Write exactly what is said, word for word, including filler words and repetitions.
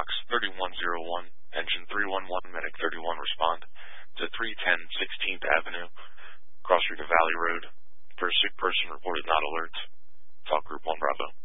Fox thirty-one oh one, engine three one one, medic thirty-one, respond to three ten sixteenth Avenue, cross street of Valley Road. First sick person reported not alert. Talk Group one Bravo.